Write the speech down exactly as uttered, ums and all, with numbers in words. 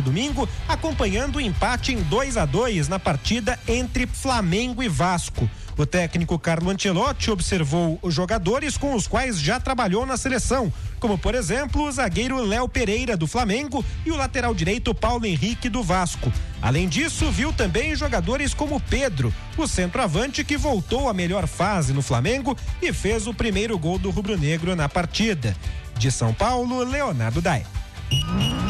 domingo, acompanhando o empate em dois a dois na partida entre Flamengo e Vasco. O técnico Carlo Ancelotti observou os jogadores com os quais já trabalhou na seleção, como por exemplo o zagueiro Léo Pereira do Flamengo e o lateral direito Paulo Henrique do Vasco. Além disso, viu também jogadores como Pedro, o centroavante que voltou à melhor fase no Flamengo e fez o primeiro gol do rubro-negro na partida. De São Paulo, Leonardo Dai.